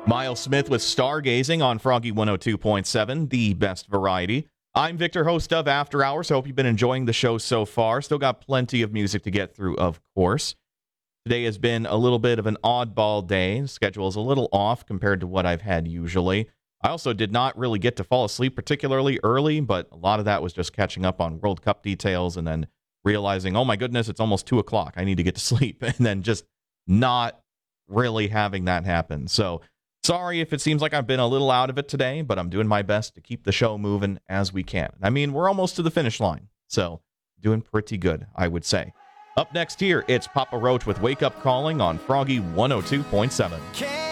Miles Smith with Stargazing on Froggy 102.7, the best variety. I'm Victor, host of After Hours. Hope you've been enjoying the show so far. Still got plenty of music to get through, of course. Today has been a little bit of an oddball day. The schedule is a little off compared to what I've had usually. I also did not really get to fall asleep particularly early, but a lot of that was just catching up on World Cup details and then realizing, oh my goodness, it's almost 2 o'clock. I need to get to sleep. And then just not really having that happen. So sorry if it seems like I've been a little out of it today, but I'm doing my best to keep the show moving as we can. I mean, we're almost to the finish line, so doing pretty good, I would say. Up next here, it's Papa Roach with Wake Up Calling on Froggy 102.7.